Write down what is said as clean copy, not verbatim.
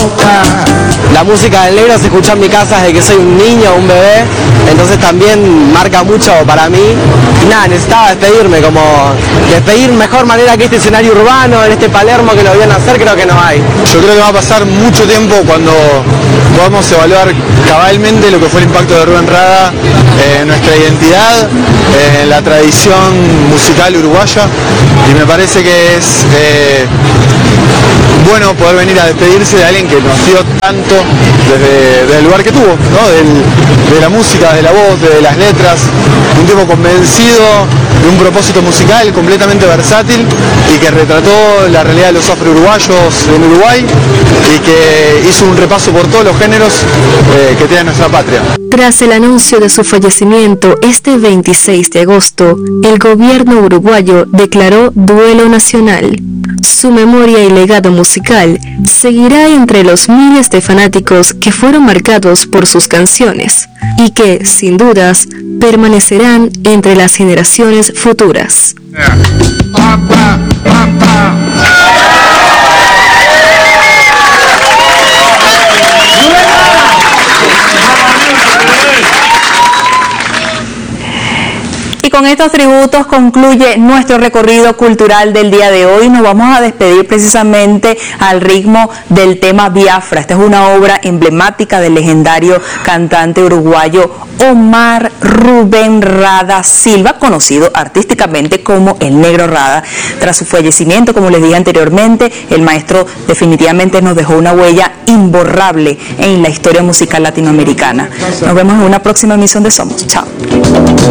La música del negro se escucha en mi casa desde que soy un niño, un bebé, entonces también marca mucho para mí. Y nada, necesitaba despedir mejor manera que este escenario urbano, en este Palermo que lo vienen a hacer, creo que no hay. Yo creo que va a pasar mucho tiempo cuando podamos evaluar cabalmente lo que fue el impacto de Rubén Rada en nuestra identidad, en la tradición musical uruguaya, y me parece que es bueno poder venir a despedirse de alguien que nos dio tanto desde el lugar que tuvo, ¿no? De la música, de la voz, de las letras, un tipo convencido de un propósito musical completamente versátil y que retrató la realidad de los afro-uruguayos en Uruguay y que hizo un repaso por todos los géneros que tiene nuestra patria. Tras el anuncio de su fallecimiento este 26 de agosto, el gobierno uruguayo declaró duelo nacional. Su memoria y legado musical seguirá entre los miles de fanáticos que fueron marcados por sus canciones y que, sin dudas, permanecerán entre las generaciones futuras. Y con estos tributos concluye nuestro recorrido cultural del día de hoy. Nos vamos a despedir precisamente al ritmo del tema Biafra. Esta es una obra emblemática del legendario cantante uruguayo Omar Rubén Rada Silva, conocido artísticamente como el Negro Rada. Tras su fallecimiento, como les dije anteriormente, el maestro definitivamente nos dejó una huella imborrable en la historia musical latinoamericana. Nos vemos en una próxima emisión de Somos. Chao.